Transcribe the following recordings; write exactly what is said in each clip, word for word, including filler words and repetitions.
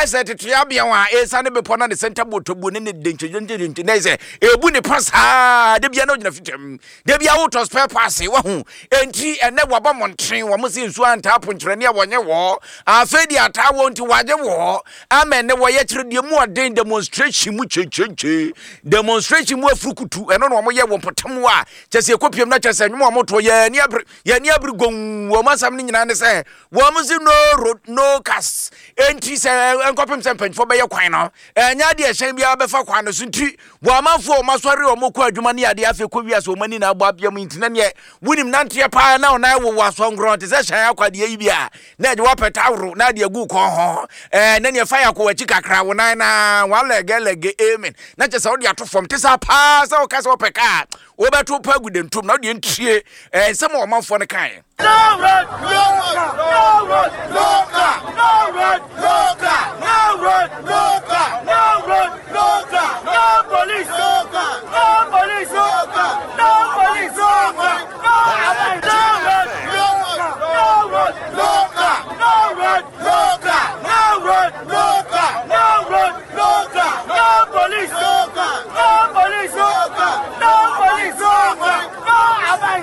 asset to Yabia, a son of upon the center boat to Bunin, the Nese, a bunny pass, ah, the Biano, the Biautos per passy, and tea and never bomb on train, one must in Swan tap and Trenia one year war. I fed the Atawa to Waja war. I mean, the way the more day demonstration, which demonstration more frukutu, and no more year one Potamua, just a copy of Natchez and more motor, yeah, near Yaniabrugong, woman something and say, woman's no road, no cast, and she said, and copy something for Bayo Quino, and Yadia Shambia before Quanos in tree, Wama for Maswari or Moko, Jumania, the Aficovias, or Manina Babiam in yet, William Nantia Pia now, now was on ground, is a Shayaka, the Abia, Ned Wapper Tauru, Nadia Guko, and then your fire ko chica crowd, nine, one leg, leg, amen. Not just all the other from Tessa Pass or Castle Pecat, over to Pugudin to not the entry, and some more month for the kind. No road, no road, no car, no road, no car, no road, no car, no road, no car, no police, no car, no police, no car, no police, no car, no road, no road, no car, no road, no car, no road, no car, no road, no car, no police, no car, no police, no car, no police, no car, no.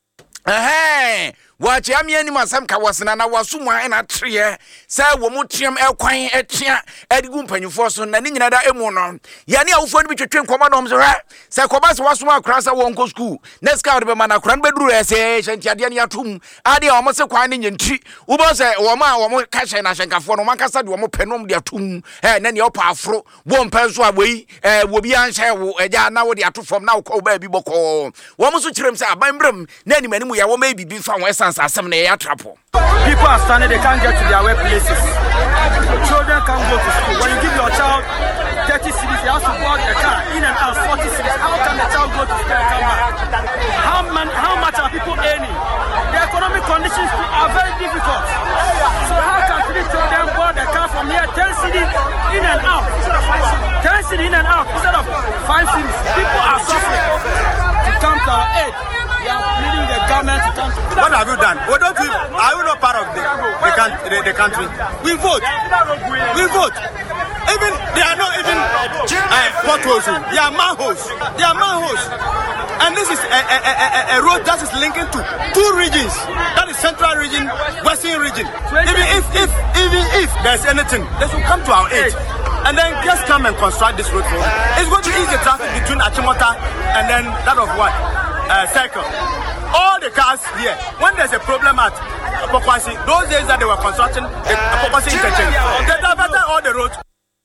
Hey, watch ya mieni masamka wasana na wasumwa ena triye say wo motiam ekwan etia edigu mpanyufo so na ni nyina da emu no ya ne awufo ni bitwetwe nkoma no mzo ha say koba se wasumwa akra sa won ko school next card be mana akra no beduru ese hyanti ade ne atum ade o mo se kwan ne nyenti wo bo se wo ma wo mo ka hye na hyenkafo no mankasa de wo mo penom de atum eh na ne opa afro bo mpanso aboi eh wo bi anhye wo eja na wo de atofom na wo ko ba bi boko wo mo so kirem se abanbrem na animanimu ya wo ma bibi fa wo essence asem na ya trapo. People are standing, they can't get to their workplaces. Children can't go to school. When you give your child thirty cities, they have to board a car in and out forty cities. How can the child go to school and come back? How, man, how much are people earning? The economic conditions are very difficult. So how can three children board a car from here, ten cities in and out? ten cities in and out instead of five cities. People are suffering to come to our aid. We are pleading the government to come to. What have you done? Well, don't we, are you not part of the the, the, the country? We vote. We vote. Even they are not even uh, potholes. They are manholes. They are manholes. And this is a, a, a, a road that is linking to two regions. That is Central Region, Western Region. Even if if even if there's anything, they should come to our aid. And then just come and construct this road for us. It's going to ease the traffic between Achimota and then that of what? Uh, circle. All the cars here, when there's a problem at Apokwasi, those days that they were constructing the Apokwasi interchange, they diverted all the roads.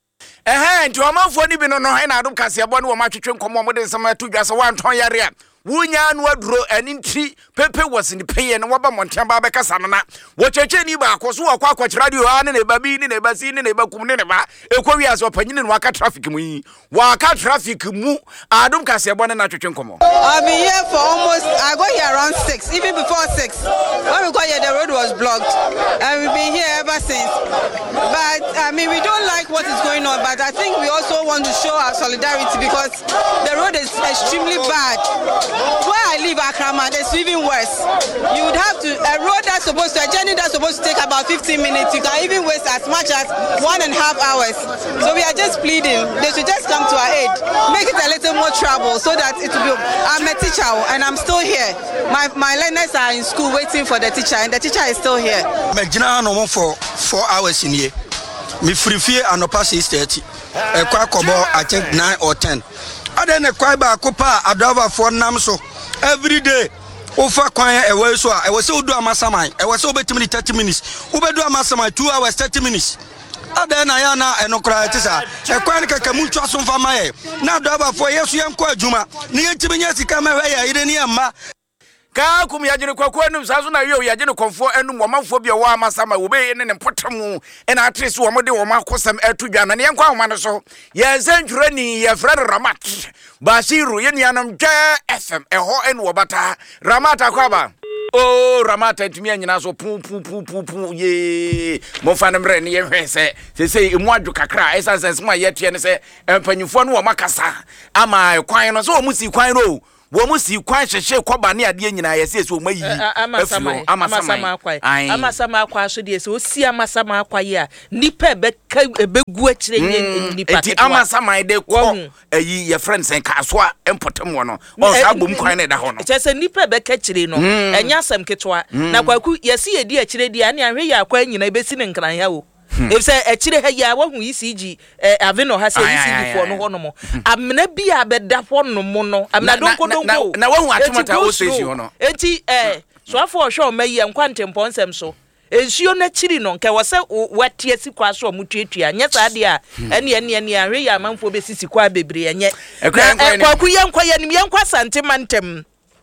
Eh, to a man for the Bino, and I don't see a one who might train come on with some two gas one ton area. Wunya and Wadro and in tree, Pepe was in the pay and Wabba Montamba Casana. What a chenny back was who are quite radio and a baby in a basin in a bacumineva, a Korea's opinion in Waka traffic. We Waka traffic moo, I don't cast a one and I train come on. I've been here for almost, I got here around six, even before six. When we got here, the road was blocked, and we've been here ever since. But I mean, we don't like what is going on, but I think we also want to show our solidarity because the road is extremely bad. Where I live, Akrama, it's even worse. You would have to, a road that's supposed to, a journey that's supposed to take about fifteen minutes, you can even waste as much as one and a half hours. So we are just pleading, they should just come to our aid, make it a little more trouble so that it will be, I'm a teacher and I'm still here. My my learners are in school waiting for the teacher and the teacher is still here. I'm going for four hours in here. Me free fear and no pass is thirty. A quack about, I think, nine or ten. I then a quite back Adava for Namso every day. Over quiet away, so I was so do a massamai. I was over to me thirty minutes. Uber do a massamai two hours thirty minutes. Then I na and no cry. A quanica camucho son for my now Dava for yes, you am quite Juma. Near to me, yes, come away. I didn't ma. Ka kum ya jine kwakwa num saso na yo ya jine konfo enum wo manfo bia wa amasama wo be ne ne potamu e na atrese wo mode wo makosam atudwa na ne yankwa wo mane so ye zentwura ni ye Fred Ramat Basiru ye nianam ja F M e ho en wo bata Ramat akwaba oh Ramat ntimi anyina so pu pu pu pu pu ye mo fa ne mre ne ye hwese se se emu adwo kakra essence ma ye tie ne se empanyufo no wo makasa ama kwan no so wo musi kwan ro wo mu si kwan hyehye koba ne ade nyina ye se so mayi amasama amasama akwai amasama akwa so de se osi amasama akwai a nipa be ebegu akire nipa enti amasama de ko ayi ye friends en kaso a empotem wo no o sa bom kwan ne da ho no che se nipa be ka kire no enya asem ketwa na kwaku ye se ye di akire di ane ahwe ya akwa nyina be si ne nkran ya wo if say akire ha ya wo hu E C G aveno ha say E C G for no ho no mo amna bi abeda ho no mo no amna donko donko na wo hu atomata o so esi ho no enti eh so afọ ohwe o mayi enkwante mponsem so ensuo na chiri no nke wo se watie sikwa so mutuatua nya saade a ene ene ene ahwe ya amanfo be sisikwa bebre enye kwaku yenkwa yenim yenkwa santemantem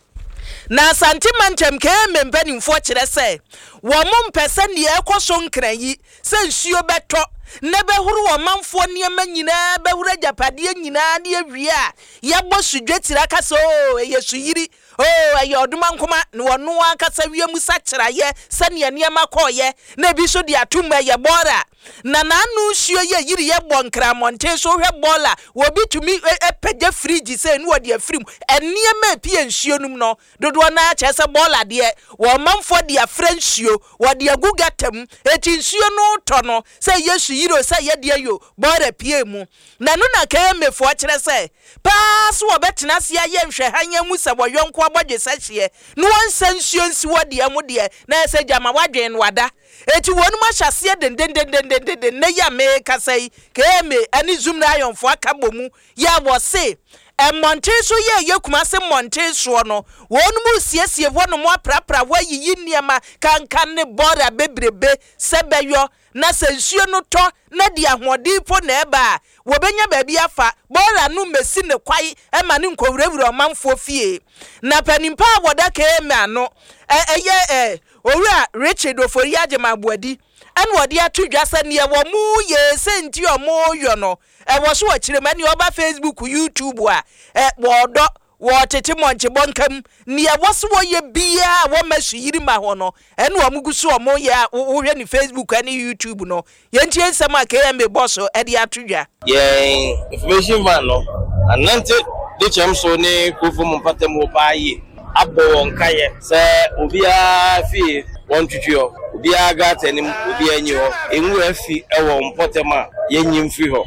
na santemantem ke mempanimfo kire se wo mo mpese ne ekoso nkran yi se nsuo beto ne behuru wo manfo niema nyina behuru ajapade nyina ne awia ye bo sudwetira kase o yesu yiri oh ayi oduma nkoma ne wono akasa wiemu sakiraye se ne niema koye na bi so de atum ye bora na nanu suo ye yiri ye bo nkra monte so hwe bola wo bitumi epege fridge se ne wo de afrim eniema pie nsuo num no dodo na chese bola de wo manfo de afransuo wo de agugatam eti nsuo no to no se yesu yiro se ye de yo bora pie mu na no na ka mefo kire se pass wo betena se ye nhwe hanya mu se wo yonko abodwe sahye no wansa nsuo nsi wo de mu de na se jama wadwen wada eti wonu ma hyase den den den den den na ya me kasai ka me ani zoom na ayonfo aka bomu ya wo se e monte so ye ye kuma se monte so no wonu mu siesie wonu mu aprapra wa yiyi niema kankan ne bora bebrebe sebeyo na sensuo no to na di ahodi po na eba wo benya ba bi afa bora no mesi ne kwai e ma ne nkowurawura omanfo fie na panimpa aboda ka eme ano eye eh owura Richard Ofori agema abuadi ene wode atudwa se ne wo mu ye senti omo yo no e wo so akire mani oba Facebook YouTube a e wodo wo tete monche bonkam ne wo so wo ye bia wo masu yiri ma ho no ene wo mugusu omo ye wo hwe ni Facebook ani YouTube no ye ntie nsem a ka me boss e de atudwa ye information man no anante de chem so ne kofo mo patem wo baaye abo nkaye se obi a fi won twitwio obi aga tanim obi anyi ho enwu afi ewo mpotem a yenyim fi ho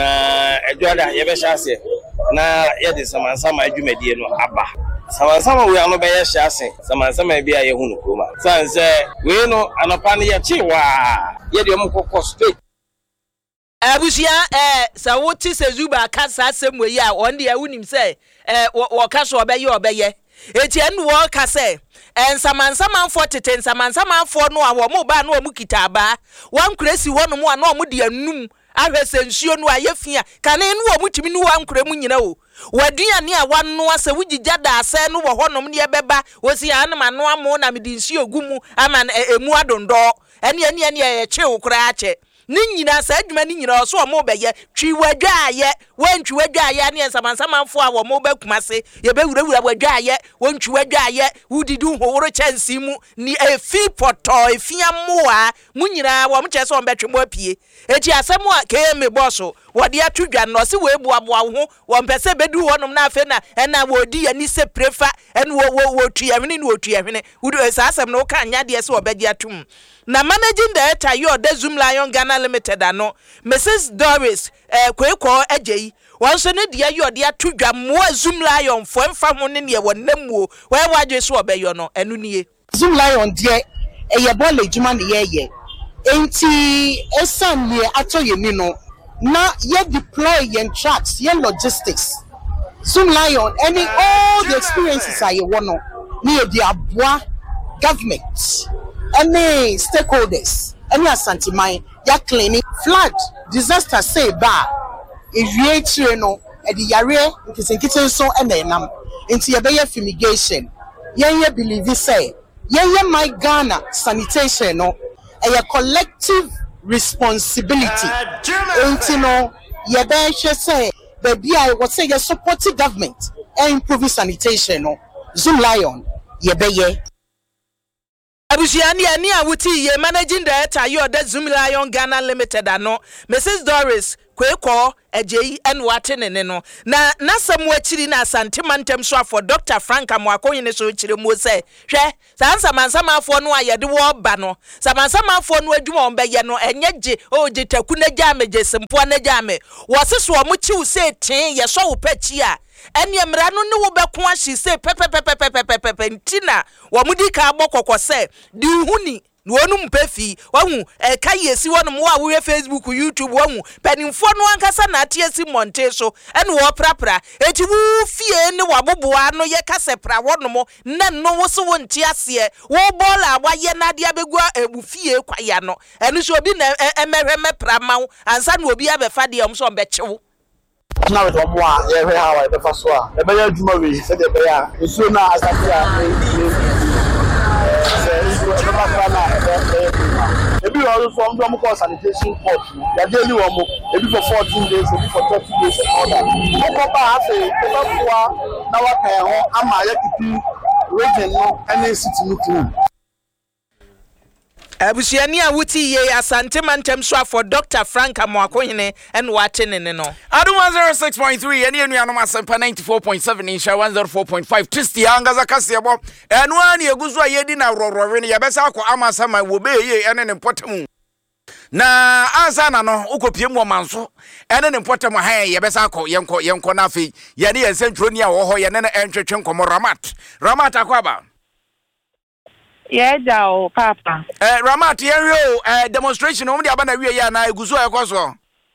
na edwada ye be hyase na ye de samansama adwumadie no aba samansama we ano be ye hyase samansama bi a ye hunu koma sanse we no anopa ne ye chiwa ye de mo kokko straight abusia eh sa woti se zuba kasa asemwe ya on de awunim se eh wo kaso obeye obeye eti enu wo kase ensamansama mfo tete ensamansama mfo no a wo mo ba no wo kitaba wan kuresi ho no mo na wo de anum ahwese nsuo no ayefia kane no wo mutimi no wan kure mu nyina o waduane a wanno ase wugigya da ase no wo ho no ne beba wosi anam ano amo na medi nsuo gumu ama emu adondo ene ene ene ye che wo kura ache ni nyina sa adwuma ni nyina so mo beye twi wadwaaye wantwi wadwaaye ne ensamansama mfo a wo mo ba kumase ye be wurawura wadwaaye wantwi wadwaaye wudidu howoro chansi mu ni efi poto efia moa mu nyina wo mo chese on betwe mo apie eti asemu a ke me bosso wode atudwa no se we buaboa ho wo mpese bedu honom na afe na ena wodi ya ni se prefa en wo wo tuahwene ni wo tuahwene wudu asasem no ka anya de se obedi atum na managing director yo de Zoom Lion Ghana Limited ano Missus Doris eh kweko agei wonso ne de yo de atudwa mo Zoom Lion fo mfa ho ne ne wonamuo we waje so obeyo no enu nie Zoom Lion de eye bole ejuma ne ye ye enti esam ne atoye ni no na ye deploy yen tracks yen logistics Zoom Lion any all the experiences are you want ne de aboa government any stakeholders any Asante man ya cleaning flood disaster say ba ewie tire no e de yare nkisenkite so e na enam enti ye be ye fumigation yen ye believe say yen ye my Ghana sanitation no a collective responsibility enti no ye be hwe say baby I was say you support the government and improve sanitation no Zoom Lion ye be ye Abusiani ani awuti ye managing director yo the Zoom Lion Ghana Limited ano Missus Doris Kweko Ejeyi enwate ne no na nasam wachiri na asante mantem so for Doctor Frank Amwakonye ne so chire mu se hwe sansa mansama afo no ayede wo ba no samansama afo no adwuma on beye no enyeje o jitaku na jame jesempo na jame wo seso o mu chiu se tin ye so wo pachi a eni emra no ne wo beko ahye se pepepepepepepepe ntina wo mudi ka agbokoko se di huni wonu mpefi wahu e kai esi wonu mo a wo Facebook YouTube wahu penimfo no ankasa na atiesi monte so ene wo prapra eti wu fie ne waboboa no ye kasepra wonu mo na no wo so wonti ase wo bola wa ye na dia begua ebu fie kwaya no ene so obi na emerwe mepra mawo ansa na obi abefa de am so mbechewo na we to mo a ye hwe ha wa be fa so a e be ya djuma we se de be ya esu na asante a Ebi also from the Moko sanitation port. They are daily one ebi for fourteen days, ebi for thirty days and all that. Moko ba ha say, Moko na wa kan ho ama ya kiti region no any city no clean. Abusiani awuti ye asante mantem so for Doctor Frank Amwakonye and watene ne no. Adu one oh six point three eni enu anoma sempa ninety-four point seven insha one oh four point five Tristi anga zakase ebo. Enu ani eguzu ayedi na rorore ne yebesa akọ amasama wo be ye ene ne potem. Na ansa na no ukopie mu manso ene ne potem ha yebesa akọ yenko yenko na afi ye ne yensentro ni a wo ho ye ne entwetwe nkomo Ramat. Ramat akwaba. Yeah, Joe, Papa. Eh, Ramat, here eh demonstration. Omdi abana wiye ya na eguzo ekoso.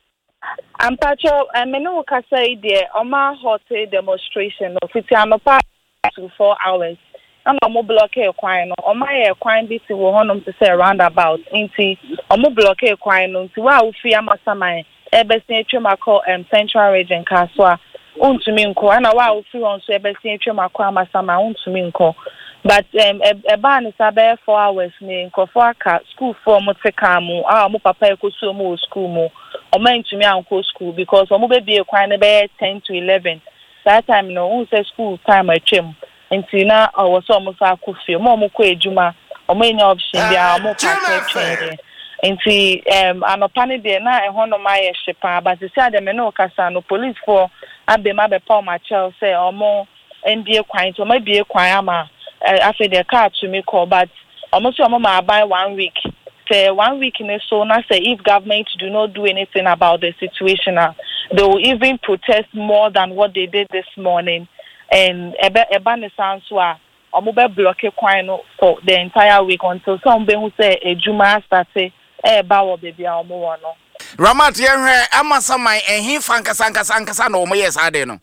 I'm pacho. I mean, no kasa idea. Oma hot demonstration. No, fifty anopa to four hours. I'm a block a kwano. Oma a kwine bit to honum to say roundabout. Inti, omo block a kwano. To wa ufi amasamai. Ebesi chuma call um Central Region Kaswa. Untuminko. Ana wa ufi on so ebesi chuma call amasama untuminko. But um a ban is about four hours ne nkofo aka school for motika mu ah mo papa ekoso mo school mu o man to me anko school because o mo be be kwan na be ten to eleven that time no who say school time atwem nti na o wo so mo fa akofie mo mo ko ejuma o mo nya option dia o mo pa atwem nti um anopa ne de na ehon no ma ye hyepa but say ade me no kasa no police for abe ma be pa o ma chel say o mo ndie kwan to ma bie kwan ama after the car to me call, but almost your mama buy one week. Say one week in a so now say if government do not do anything about the situation, uh, they will even protest more than what they did this morning. And Ebane Sanswa, or mobile block for the entire week until somebody who say a Juma started a bow baby or more. Ramat, yeah, Amasamai, and he fanka sanka sanka san or yes, I don't know.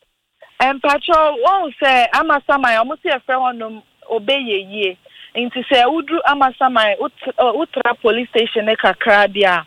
And patrol won't say Amasamai almost a fair one obey ye. Into say Udru Amasamai Utra police station Ekakradia.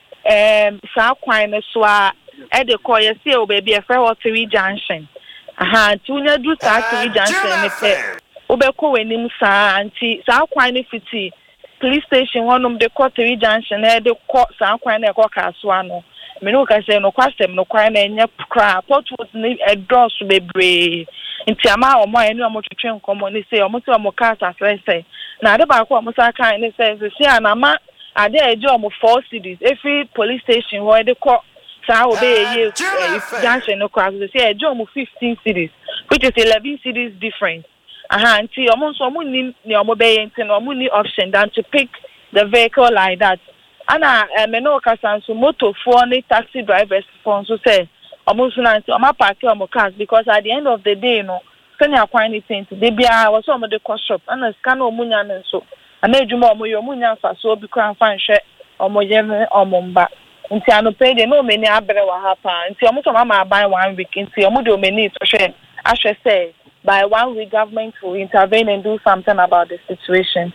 Um Sa Quine Swa Edecoya see baby a fair watery junction. Aha, Tunia do Saturday junction. Obeko when him sa anti Sa Quine Fiti police station one of the quartery junction, the court Sa Quine Caswano. Meno ka say no kwasem no kwan na enya kra portwood ni edros bebre nti ama o mo enu o twetwe nkomo ni say o mo say o mo ka sa say na ade ba ko o mo sa kan ni say say na ma ade eje o mo four cities every police station where they call sa obey ye junction no kwa say eje o mo fifteen cities which is eleven cities different aha nti o mo so o mo ni ni o mo be nti no o mo ni option than to pick the vehicle like that. Ana meno kasanso motor for any taxi drivers for so say almost na o park your cars because at the end of the day no send your quite anything they be was some of the cost shop and scan omunya nso ana edwuma omo yo omunya fa so bi kran fan hwe omo ye omo mba nti ano pay de no many abere wa hapa nti omo to mama buy one week nti omo de omeni to hwe ahwe say by one week government will intervene and do something about the situation.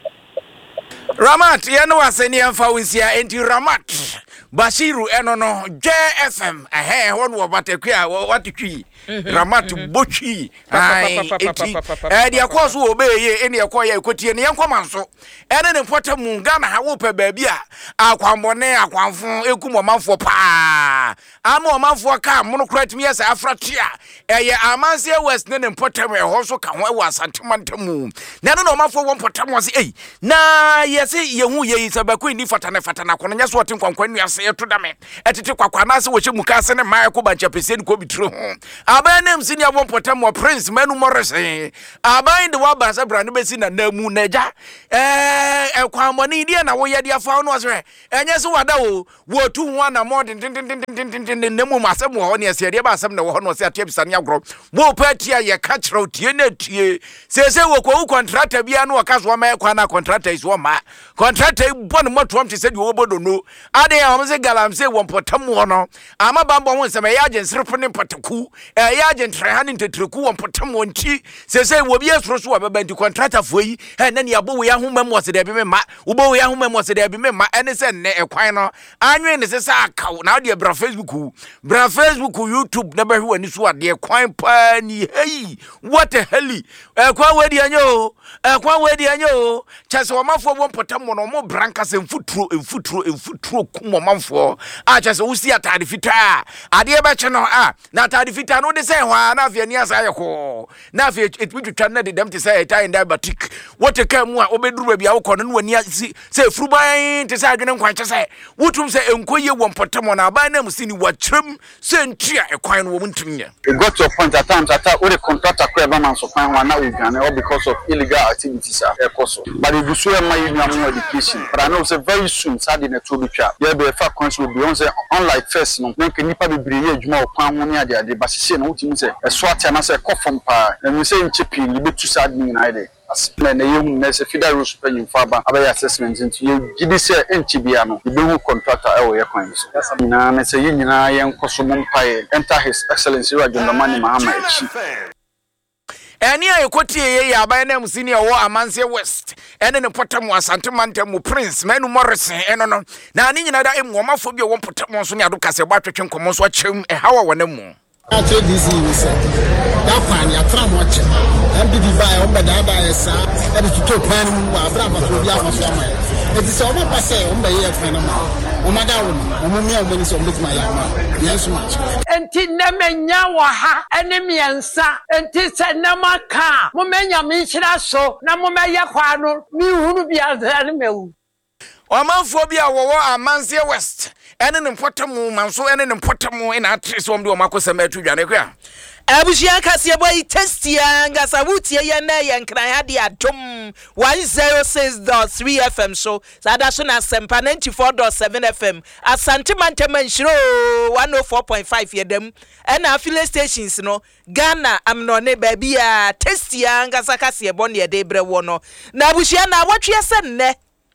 Ramat, yano waseni amfa winsia enti Ramat Bashiru eno no J F M ehe wonu wabatekwa watitwi Ramat bochi ai enti eh dia kwaso obeye eni ekwa ya ekotie ne yankwa manso ene ne pota munga na ha wo pe baabi a akwambone akwamfo ekumo manfo pa ama o manfo ka mono kratimi yesa afratia eye amanse west ne Mpotam e ho so ka ho e wasantemantamu na no no mafo won Mpotam was eh na yesi ye hu ye sabako ni fatana fatana kono nya so otin kwankwan ase eto da me etete kwakwa na se wo hye muka ase ne mai ko bancha pese ni ko bitro ho aban nem sini abon Mpotam mo prince manu morris aban de wa ba sa brand be si na namu naja eh e kwamoni die na wo ye dia fa no so enye so wada wo wo tu ho na mo din din din din din nemu masem wo ne ase dia ba asem na wo no se atia bisa ne agro mo patia ye ka chro tie na tie se se wo ko contractor bia no ka so ma kwa na contractor is wo ma contractor bon mo tom te se di wo bodo no ade ya mo se galam se wo Mpotam wo no ama bambo ho se me ya agent srep ne pataku e ya agent trehan ntetreku wo Mpotam wo nti se se wo bia soro so wa ba di contractor fo yi e na ne abo wo ya ho memo se de bi me ma wo bo wo ya ho memo se de bi me ma ene se ne ekwan no anwe ne se sa akaw na de bra Facebook bra Facebook YouTube na ba hwe ani so ade kwan pa ni hey what the hell ekwan we di anyo ekwan we di anyo chese wo mafo wo Mpotam no mo branka se mfuturo mfuturo mfuturo kumo manfo a chese wo si atade fita ade ba che no a na atade fita no de se hwa na afia ni asa yeko na afia etwitwa na de dem te se etai diabetic what ka mu a obeduru bia wo kono no ani se furuban te se adwene nkwan chese wotum se enkoye wo Mpotam na aban na musini wachrem se ntia ekwan no wo muntimnya. It got to a point at times that all the contractor crab man so fine one now we can all because of illegal activities are also. But if you swear my union education, but I know say very soon sad in a two be trap. Yeah, be a fact council will be on say unlike first no then can nipa be breye more kwan one ya de but say no tin say a swat and say cough from pa and we say in chipping you be too sad in ide. As na yum na se federal superin fa ba abaya assessment into you gidi say entibia no be who contractor e wo ye kwan so na na say nyina ye nkoso mum pae enter his excellency Rajonamani Mahama echi eni ayekoti ye ya aban na musini wo Amanse West ene ne Mpotam asantemantamu prince manu morris eno no na ani nyina da emu omafo bi wo Mpotam so ne ado kase ba twetwe nkomo so akyem e hawa wanamu After this is that pan ya tram watch and be divide on the other side and to top pan wa brava to be our family it is all about say on the year pan o madam o mo mi o mo ni so make my yama yes much enti na menya wa ha ene miensa enti se na maka mo menya mi hira so na mo meya kwa no mi hunu bia na mewu Omanfo bia wo Amanse West ene ne Mpotam manso ene ne Mpotam ina atrese wom de o makosam atudwane kwa abusia kase boy testia ngasa wutie ye na ye nkran ha de adom one oh six point three F M so sada so na Sempa ninety-four point seven F M Asantemantam Nshiro one oh four point five ye dem ena affiliate stations no Ghana amno ne ba bia testia ngasa kase bo ne de bre wo no na abusia na wotwe se nne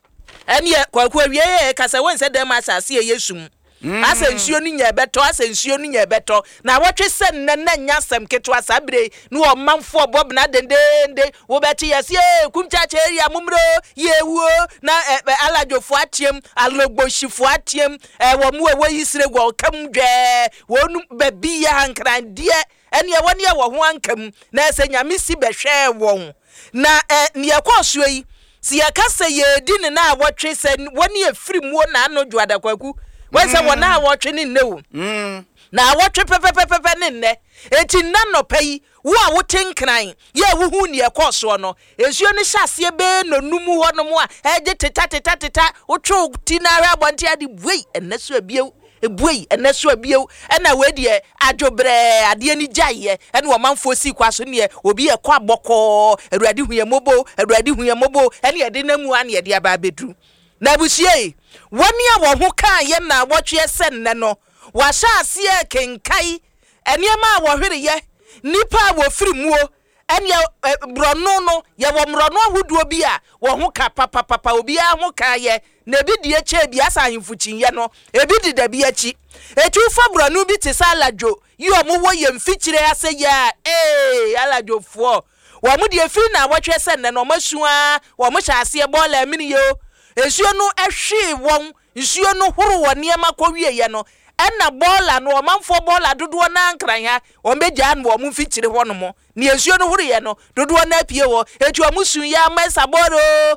ene kwakwa wiye kasa won se dem asase ye yesum asa nsuo ni nya beto asa nsuo ni nya beto na wotwe se nne na nya sam keto asabre ni o manfo bob na dendende wo beti yase kumchache area mumro yewo na alajofo atiem alogboshifo atiem wo mu wo yisire gwo kam dwe wonu babi ya hankran die ene woni ya wo ho ankam na ese nyame si behwe won na ne yakoso yi si yakase ye di ne na wotwe se woni efiri muo na anodwo adakwaku wense wona wotwe ne newu mm na wotwe pepepepe ne nne eti nanopai wo a wotenkran ye wuhu ne ekoso no esuo ne hyase be no numu ho no mo a eje teta teta teta wotwe tinara abonte ade bui eneso abiew ebuei eneso abiew ena we de adwobre ade ni gyaye ena wo manfo si kwaso ne obi e kwa boko awurade hu ye mobo awurade hu ye mobo ena ye de namu an ye de aba bedu na busie woni a wo ho kan ye na wotwe senne no wa sha ase kenkai eniema a wo hwere ye nipa a wo firi muo enya brono no ye wo mrono ahuduo bi a wo ho ka papa papa obi a ho ka ye na bi die che bi asa ahemfuchin ye no ebi di da bi achi etu fa brono bi te salajo yo mo wo ye mfikire ase ya eh alajo fo wo mo die firi na wotwe senne no masua wo mo sha ase bola mini yo esuo no ehwe won nsuo no horo wo niema kowie ye no ena bola no omanfo bola dodo na ankran ha ombegya no mo mfikire ho no mo ne esuo no horo ye no dodo na apie wo etu amusun ya mesa boro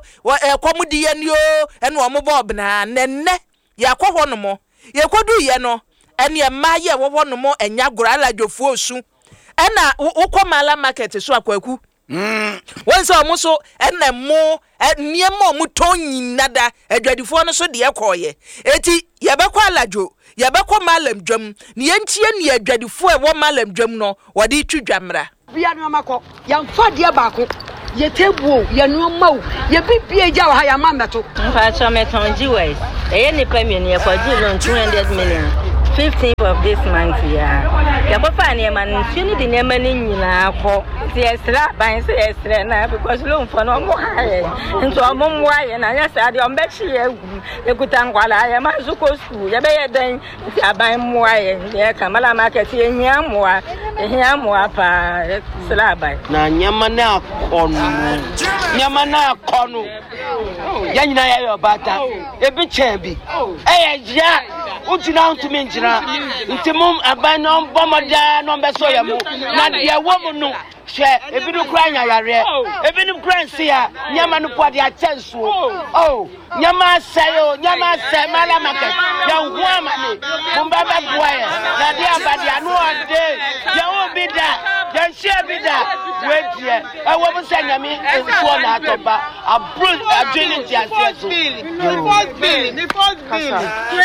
ekomudi ye ni o ena omo bob na nenne yakọ ho no mo yekodu ye no ene ma ye wo ho no mo enya gora alajofo osu ena ukomala market so akwaku mm wonse omo so ena mo niema omo tonyin nada adwadifo no so de ekoye eti yebekwa alajo yebekwa malam dwam ne yentie ne adwadifo e wo malam dwam no wode twidwamra bia no makọ yamfa de baako ye tebuo ye no mawo ye bibie ja ha ya mameto mfa cho meton jiwe e ni pamien ye kwa ji loan two hundred million fifteenth of this month ya ya papa ne man fini de ne man nyina akọ ti esra ban se esra na because loan for no mo haye nto mo mo haye na ya sa de o mbe chi ye gu ekuta ngwala ya ma zuko school ya be ye den ti aban mo haye ye kamala market ye nya mo a ehia mo apa esra ban na nyama na akọnu nyama na akọnu ya nyina ya yo bata ebi chebi eh ya utina untumi njira ntimum aban no bomoda no beso ya mu na de wo mu no hwe ebi no kra nya yare ebi no kra nsi ya nyama no pode a chanso oh nyama sayo nyama sa mala market ya huama ni mumbaba boye na de abadi anu ode ya obi da ya share bi da wedie e wo mu sa nyame enso na atoba abru adwini ti aseso ni first bill ni first bill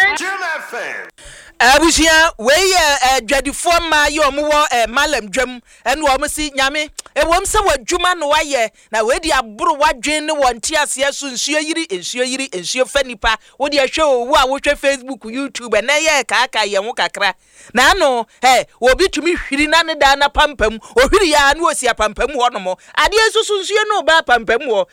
abusia wey adwadifo ma ye omwo malam dwam ene wo msi nyame e wo mse wadwuma no waye na we di aburu wadwen ne wonti ase so nsuo yiri nsuo yiri nsuo fanipa wo di ahwe owu a wo hwe Facebook YouTube na ye ka aka ye ho kakra na no eh obi tumi hwiri na ne da na pampam ohwiri ya na osi pampam ho no mo ade esusu nsuo no ba pampam ho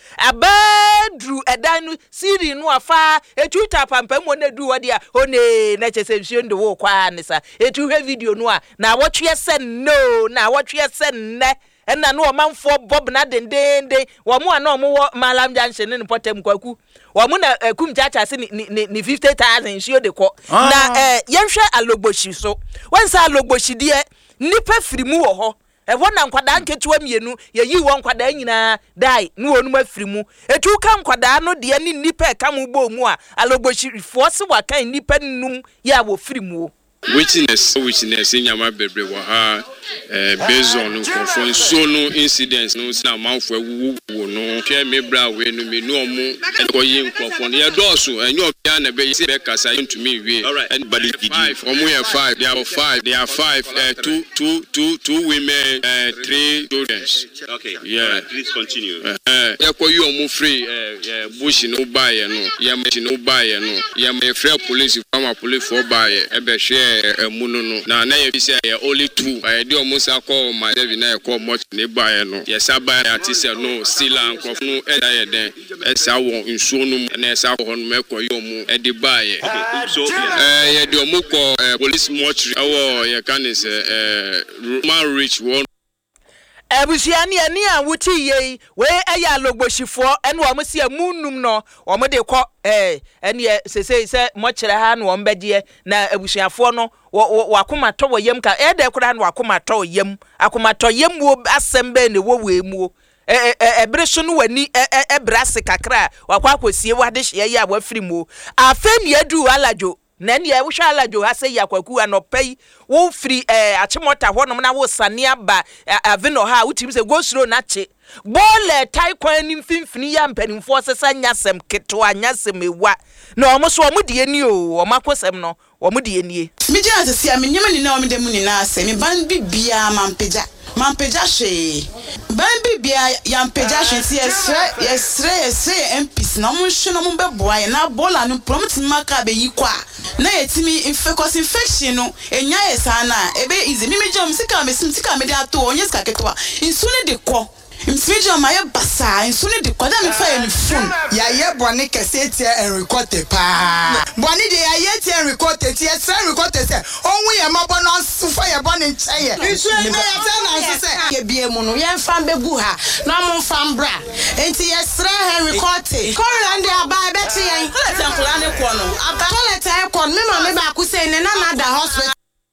abadru edan no siri no afa etuta pampam ho na du wo dia one na chese nsuo ndo wo kwa nisa etu hwe video no a na wotwe se no na wotwe se ne ena no manfo bob na dendende wo mu ana mo malam junction ne potem kwaku wo mu na kum chacha se ni ni fifty thousand shio de ko na eh yenhwe alogboshi so wansa alogboshi de nipa firimu wo ho e wona nkwada nketua mienu ye yi wo nkwada nyina dai no wonu mafirimu etu ka nkwada no de ni nipa ka mu bo mu a alogboshi force wa kan nipa num ya wo firimu witness witness nyama bebre wa ha eh based on confront so no incidents no na manfo ewu no hwe me bra we no me no omu e ko yi confront ye dosu enyo bia na be be kasa into me we and body five omu ye five they are five they are five uh, two two two two women uh, three children okay yeah right, please continue eh ye ko yi omu free eh bush no buy no ye me no buy no ye me free police from police for buy e be hwe emuno no na na ye bi say only two I dey almost call my David na call much ne buy no yes buy artist no still and crop no e da ye den e sa won nsuo no na e sa ho no me ko yo mu e dey buy so eh ye dey omo ko police mortuary awo ye kan is eh man reach one Ebusiani ani a wuti ye we eya alogbosifo ene wo mse amunum no wo me de kọ eh ene sese se mo kire ha no wo mbedie na ebusiafo no wakoma to wo yem ka e de kura no wakoma to yem akoma to yem wo asembe ne wo wemu eh eh ebere so no wani e brase kakra wakwa akosie wo ade hye ya wa firimu afeni adu alajo na ne wo hwa alajo ha se yakwaku anopai wo firi eh achimota ho no na wo sane aba avino ha wutim se gosro na che bole tai kwan ni mfimfini ya mpanimfo sesa nyasem keto anyasem ewa na omo so omo de ani o omo akosem no omo de ani mi je asesi am nyema ni na omo de mu ni na ase mi ban bibia mampeja mampeja hwe ban bibia ya mpeja hwe ti esre esre esre M Ps na omo hwe no mo beboa ye na bola no promise maka be yi kwa na yetimi infectious infection no enya yesa na ebe easy mi me je omo sika me sim sika me de ato onye sika ketwa insu ne de ko Msmiji wa maye basa insuni di kwa da mi fa ni phone ya ye boni kese tie en record pa boni de ya ye tie en record tie se record se onwu ye mabo no sufa ye boni ncheye isu e na ya ta na nso se ye bie mu no ye mfa mbegu ha na mo mfa mbra enti ye sra he record ko rande aba be ti yen ko le temple ne ko no aba ko le tie ko me ma me ba ku se ne na na da hospital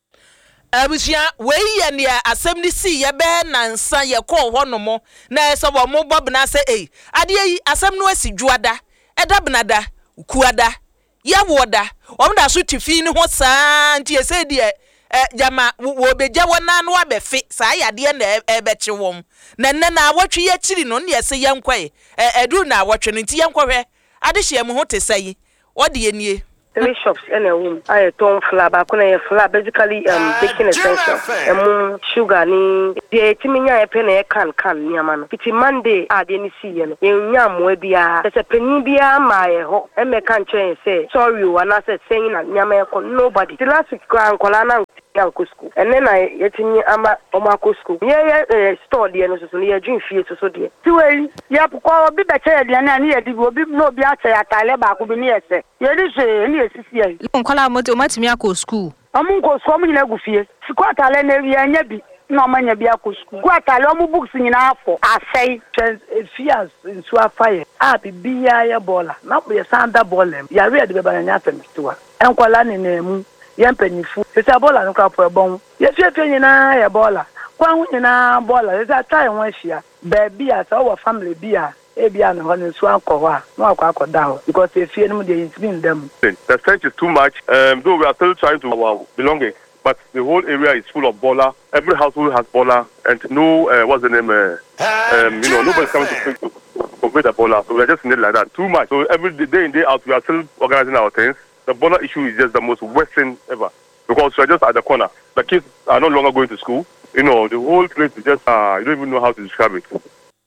abusia we ye ne asem ni si ye be nansa ye ko honomo na ese wo mo bob na se eh ade yi asem no asidwuada eda benada ukuada ya woda wo da so tifi ni ho saa nti ese de eh jama wo beja wona no abefe saa yade na ebeche wom na nne na awotwe ye chiri no ne yese yenkwae eh edu na awotwe no nti yenkwohwe ade hye mu ho te sai odi ye nie three shops in a room. I don't flour, but I flour basically um baking essential. Um sugar ni the timinya e pen e can can ni amano. It's Monday a de ni see no. Ye nyam we bia. There's a penny bia ma e ho. E me kan chen say sorry o and I said saying na nyam e ko nobody. The last week gran kola na yanko school. And then I yetimi ama omako school. Ye ye store de no so ye dream fie so so de. Ti we ya ko bi be che de na ni ye di obi no bi a che atale ba ko bi ni ese. Ye di se ni esisi nkola moto matimi akọ school amun ko school mu nyina gufie sikota le na wi anya bi na manya bi akọ school gwata le omu books nyina afọ asai fias nsu afaye a bibia ya bola na ye sanda bolem ya read be banya afemtiwa enkola ne na mu ye mpanifu se bola no kwa po bon ye fiefie nyina ya bola kwa hu nyina bola ye ta won hia baby asa wo family bia Ebian on Swan Kowa, no Down, because they fear them, they in them. The stench is too much, um, though we are still trying to our belonging, but the whole area is full of bola. Every household has bola, and no, uh, what's the name? Uh, um, you know, nobody's coming to convey the bola, so we're just in it like that. Too much. So every day in, day out, we are still organizing our things. The bola issue is just the most worst thing ever, because we're just at the corner. The kids are no longer going to school. You know, the whole place is just, uh, you don't even know how to describe it.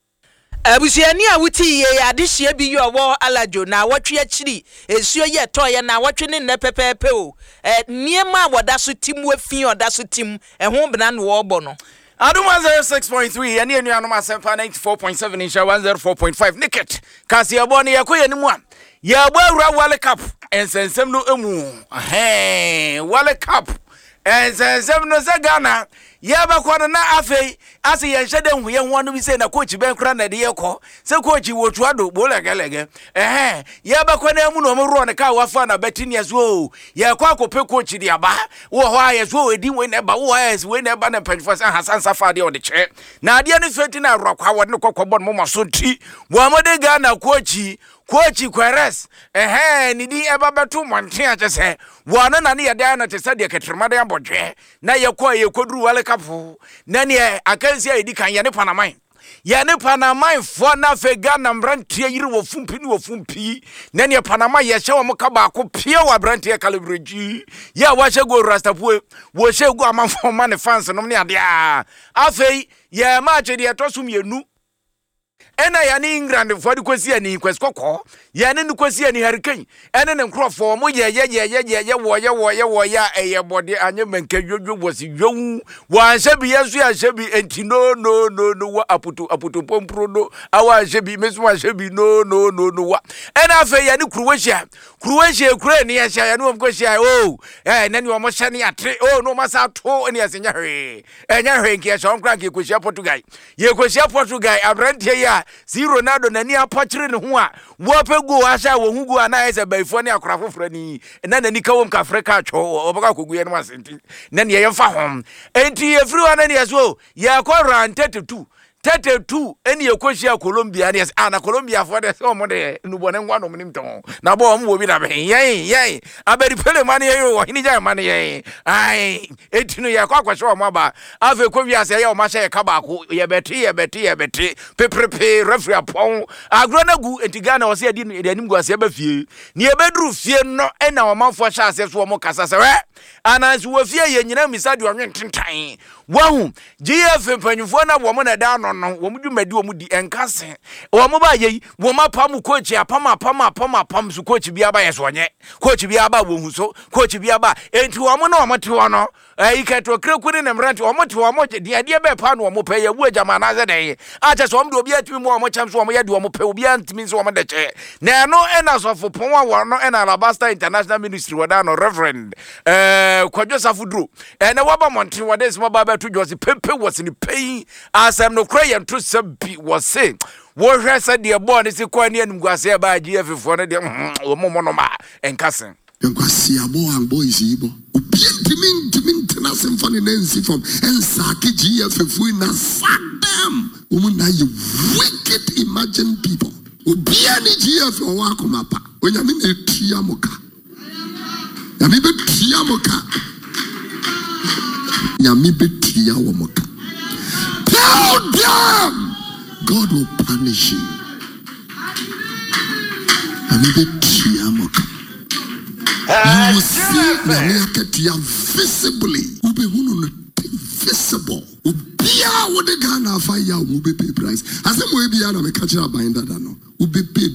Abusiani awuti ye adehye bi yo wo alajo na watwe akiri esuo ye toye na watwe ne nne pepepe o eh niema woda so timu afin oda so tim ehwo bena no wo bo no Adum one oh six point three ene enu anoma seven ninety-four point seven insha one oh four point five niket kasi abone yakoye ni mu a ya gba awura World Cup ensensem no emu eh World Cup ensensem no se Ghana Yaba kwa na afei ase ye hwede hu ye ho no bi se na coach ben kra na de ye ko se coach wo tuado bo legelege eh yaba kwa na mu no mo ro ne ka wafa na betini aso ye kwa kope coach di aba wo ho aye so edi we ne ba wo aye we ne ba na penfo se Hassan Safa de o de che na de ne feti na ro kwa wo ne kokobon mo maso ti wo amode ga na coach Coach Queres, eh, ni di eba betu monte a chese. Wana na ni ya da na tesa de ketrema de abodwe. Na ye kwa ye kodru World Cup. Na ni akansi edi kan ye ne Panama. Ye ne Panama fo na fe Ghana mbrantie yiri wo fumpi ni wo fumpi. Na ni Panama ye hye wo mka ba ko pie wa brantie calibreji. Ya wa hye go Rastafue, wo hye go amanfo man fans no ne ade a. Afei ye match de etosu mienu. Ena ya ni England for the kwesi ani kweskoko ya ne kwesi ani Hurricane ene ne nkrofo mo ye ye ye ye ye ye wo ye wo ye wo ya eye bode anye menka dwodwo bosi dwon wa hyebi yesu ya hyebi enti no no no no wa aputu aputu pompro no awa hyebi mesu wa hyebi no no no no wa ena afa ya ni Croatia Croatia kure ni ya hya ya no mko hya oh eh nani wo mo hya ni atre oh no masa to eni asenya hwe enya hwe nki ya shon krank ekohia Portugal ye ekohia Portugal abrantie ya si Ronaldo nani apachire ne ho a wo pego asha wo hugo ana ese baifo ne akora foforo ni na nani kawom ka Africa atwo obaka kogu ye no asenti nani ye yemfa hom enti everyone nani yaso ye akora thirty-two thirty-two eni ekohia Colombia ne ana Colombia for the so mo de nubone ngwa no mnim ton na bo mo bi na be yen yen abedi pele mane ye wo hini ja mane ye ai etinu ye kwa kwahwe mo aba ave ko wiase ye o ma hye ka ba ko ye beti ye beti ye beti peprepe referee apon agro na gu entigana o se adi de anim gu ase ba fie ni e bedru fie no e na o manfo hye ase so mo kasa se we anansi wo fie ye nyina misadi o nwententan wahu G F mpanyufo na wo mo na da no no wo mu dwumadi wo mu di enkase wo mo ba ye wo ma pam coach apam apam apam apam su coach bia ba yeso nye coach bia ba wo hu so coach bia ba enti wo mo na wo mate wo no eh iketo krekuri ne mranti wo mo te wo mo de de be pa no wo mo pe ye wo agama na ze de acha so mo de obi atimi mo wo mo cham so wo mo ye de wo mo pe obi antimi so wo mo de che na no ena so fo pon wo no ena Alabasta International Ministry wada no Reverend eh Kwadwo Safudro ene wo ba monte wo de so ba ba to Josi pepe was in pain as I'm no cry and to some was saying what has said the born is a quani and Guasia by G F for the Momonoma and cousin. Guasia more and boys evil. Timin Timin Tenassim funny Nancy from and Saki G F if we not sack them. Woman, are you wicked imagine people? Ubiani G F or Wakumapa when you mean a Tiamoka. Yamiba Tiamoka. nyame betia wo moka. Tell them God will punish you. Nyame betia moka. You will see nyame akatia visibly. Ube hunu no visible. Ubia wo de Ghana fa ya wo be pay price. Asem we bia na me ka kira ban dada no. Ube pay.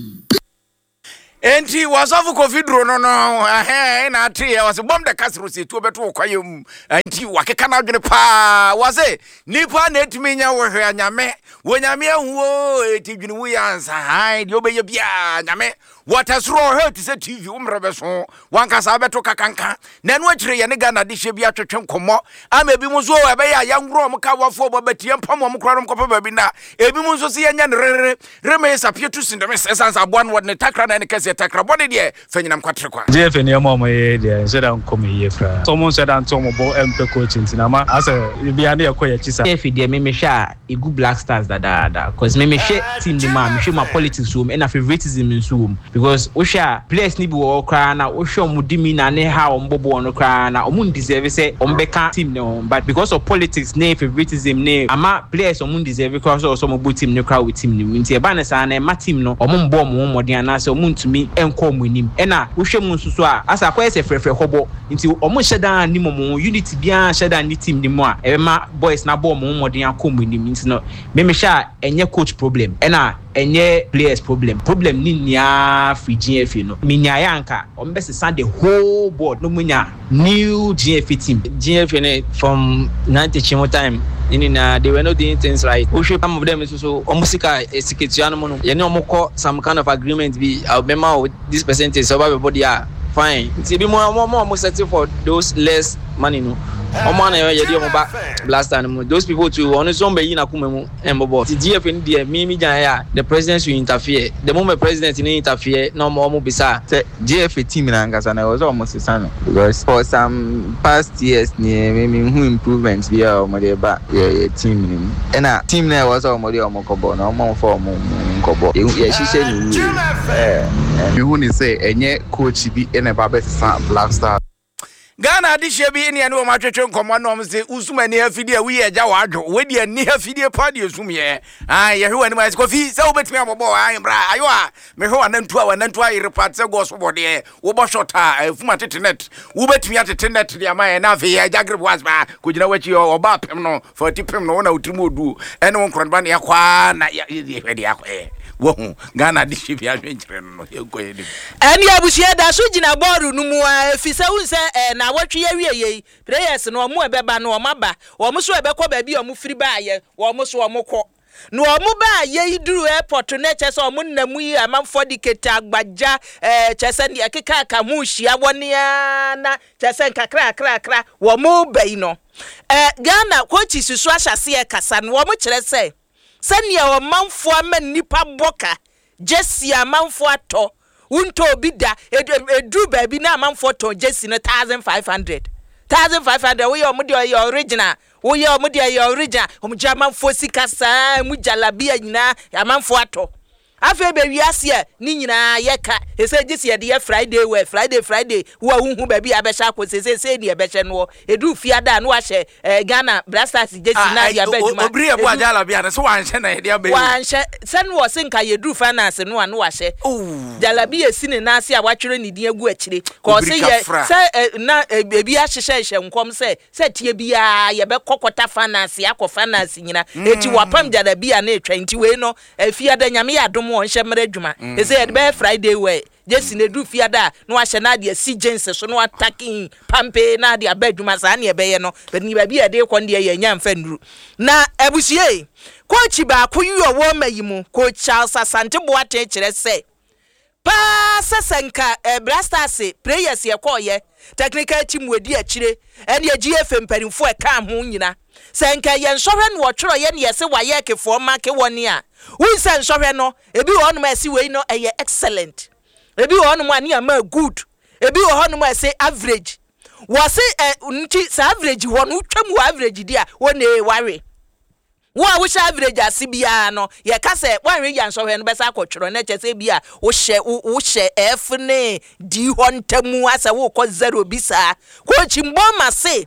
Enti wasafu kofidro no no eh na ate was bomb the castle se tu beto kwayem enti wakeka na adwene pa wase nipa na etimi nya wo hwe anyame wo nyame ahuo eti dwene wo yansa hai de obeye bia nyame watasro he ti se T V umre beso wankasa beto kakanka na no akire ye ne Ghana de hye bia twetwe nkomo ama bi mu so ebe ya yangro mo ka wafo bobatie mpam mo kro no kopa ba bi na ebi mu so se yenya ne rere reme sapietu sindeme sesansa aboa no ne takra na ne kase takra body there fenyinam kwatre kwa J F ne mo mo ye there so dan come here fra so mo so dan to mo bo mp coaching tinama as bia na yakoya chisa J F there me me hwa egu Black Stars da da da cause me me hwe team ni ma me hwe ma politics room and favoritism in room because osha players ni bi wo kra na osho mudimi na ne ha ombobo no kra na omun deserve say ombeka team no but because of politics ne favoritism ne ama players omun deserve cause so mo bo team ne kra with team ni nti e ba ne sa na ma team no omon bo mo modern na say omun tumi enko mo nim e na wohwe mu nsusu a asa kwa ese frefre hobo nti omon shedan ni mo unity bia shedan ni team ni mo a e ma boys na bo mo modern akọ mo nim nti no me me sha enye coach problem e na enye players problem problem ni nia free G F no minya yanka ombese send the whole board no munya new G F team G F from ninety chimo time in uh, they were not doing things right. We should some of them so so omusika esiketiano mono ye ne omukọ some kind of agreement be I'll remember with this percentage so everybody are fine nti bi mo mo mo settle for those less money no omo na ye dey omo ba blast and those people too on so be na kuma mu embobo the G F ni dey me me jan ya the president should interfere the moment president ni interfere no mo mo bisa say G F team na ngasa na was almost sano because for some past years ni me me who improvements be omo dey ba ye team ni and a team na was omo dey omo kobo na omo for omo kobo ye shishe ni eh you who ni say enye coach bi ene ba be Black Star Ghana adihye bi ne ene o matwetwe nkomo no om se usuma ne afidie wi eja wadwo we de ne afidie pa de esumye ah ye hwe ni ma se kofi se obetimi abobo ah bra ayo a me hwe wanantu a wanantu a report se go so bode wo bo shota afuma tetenet wo betimi atetenet de ama ye na afi ye jagre boas ba kugina wachi oba pem no forty pem no na utrimu odu ene won kron ba ne yakwa na ye hwe de yakwa wo Ghana adihye bi adwenkyere no ye koye ni eni abusie da so gina boru no mu a efise hu se na watwe ye wieye prayers no omo ebeba no omaba omo so ebekọ ba bi omo firi ba ye omo so omo kọ no omo ba ye iduru airport na chese omo namu yi amanfo dikete agbaja eh chese ne akeka aka mu hia woni na chese nkakra kra kra omo bai no eh Ghana coach susu ahase e kasa no omo kire se sani ya omanfo ama nipa boka jesi amanfo ato unto bida edu baby na amanfo to jesi no one thousand five hundred one thousand five hundred we omo de your original we omo de your original omo jamanfo sikasa mu jalabia nyina amanfo ato afa be wiase a ni nyina yeka ese jesi ye de Friday we Friday Friday wo hunhu baby abesha akosese se ni ebehye no edu fiada no ahye Ghana Black Stars jesi na ya baduma obri e bo ajala bia na so wanhye na ye de abe wanhye sen wo senka ye du finance no anu ahye jalabi esi ne na ase a watwere ne din agu akire ko se ye se na ebi ahyehye hye nkom se se tie bia ye be kokota finance akọ finance nyina eti wapam jalabi a na etwa nti we no fiada nyame ya dom won hye mra dwuma ese ye be Friday we jesi ne du fiada no ahye na de si jense so no attacking pampe na de abadwuma sa na ye be ye no bani ba bia de kon de ye nya mfa nduru na abusie coach ba koyo wo mayimu coach Charles Asante Boate kire se pa sesenka Black Stars players ye koye technical team wedi akire ene ye G F mpanimfo e ka ho nyina senka ye nsohwe no wotwero ye ne ye se waye kefo ma ke woni a wunse nsohwe no ebi wo no ma si we no eye excellent ebi wo no ma ne ama good ebi wo no ma say average wose nti sa average wo no twam average dia wo ne ware wo a wo sha average asibia no ye ka se wanwe ya nsohwe no besa akotwero na chese bia wo hye wo hye F ne D hontamu asa wo ko zero bisa ko chimbo ma se